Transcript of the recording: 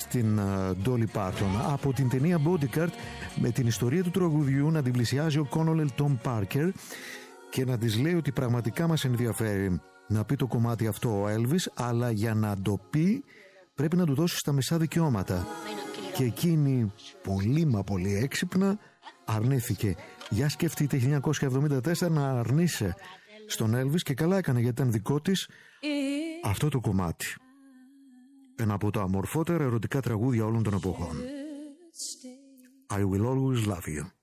στην Dolly Parton. Από την ταινία Bodyguard, με την ιστορία του τραγουδιού να την πλησιάζει ο Κόνολελ Tom Parker και να της λέει ότι πραγματικά μας ενδιαφέρει να πει το κομμάτι αυτό ο Elvis, αλλά για να το πει πρέπει να του δώσεις τα μισά δικαιώματα. Και εκείνη πολύ μα πολύ έξυπνα αρνήθηκε. Για σκεφτείτε 1974 να αρνείσαι στον Elvis, και καλά έκανε γιατί ήταν δικό της αυτό το κομμάτι. Ένα από τα αμορφότερα ερωτικά τραγούδια όλων των εποχών. I will always love you.